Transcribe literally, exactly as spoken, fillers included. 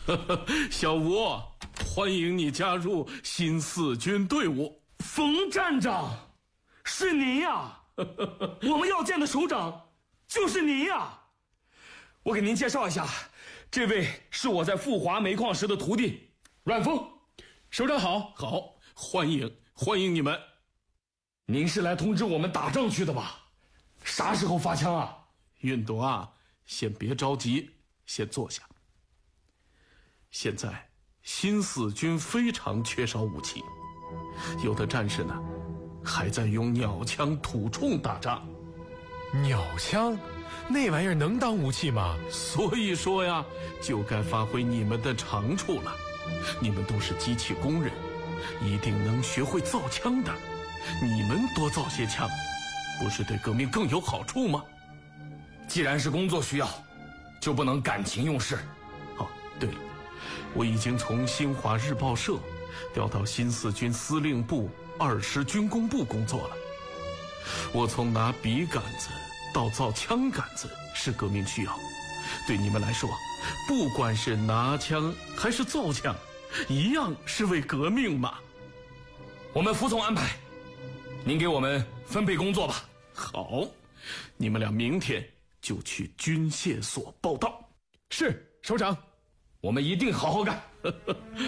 小吴，欢迎你加入新四军队伍。 冯站长，是您呀！我们要见的首长就是您呀！我给您介绍一下，这位是我在富华煤矿时的徒弟阮峰。 首长好。好，欢迎欢迎你们。 您是来通知我们打仗去的吧？啥时候发枪啊？ 运动啊，先别着急，先坐下。现在新四军非常缺少武器，有的战士呢还在用鸟枪土铳打仗。 鸟枪？那玩意儿能当武器吗？ 所以说呀，就该发挥你们的长处了。你们都是机器工人，一定能学会造枪的。你们多造些枪，不是对革命更有好处吗？ 既然是工作需要，就不能感情用事。 哦，对了，我已经从新华日报社调到新四军司令部二师军工部工作了。我从拿笔杆子到造枪杆子是革命需要，对你们来说，不管是拿枪还是造枪，一样是为革命嘛。 我们服从安排，您给我们分配工作吧。 好，你们俩明天就去军械所报到。 是，首长。 我们一定好好干。